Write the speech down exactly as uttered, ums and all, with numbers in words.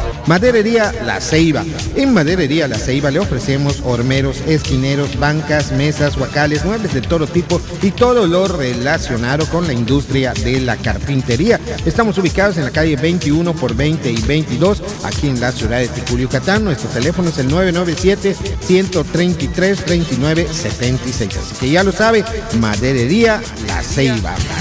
Maderería La Ceiba. En Maderería La Ceiba le ofrecemos hormeros, esquineros, bancas, mesas, huacales, muebles de todo tipo y todo lo relacionado con la industria de la carpintería. Estamos ubicados en la calle veintiuno por veinte y veintidós, aquí en la ciudad de Ticul, Yucatán. Nuestro teléfono es el nueve nueve siete, uno tres tres, dos nueve siete seis. Así que ya lo sabe, Maderería La Ceiba.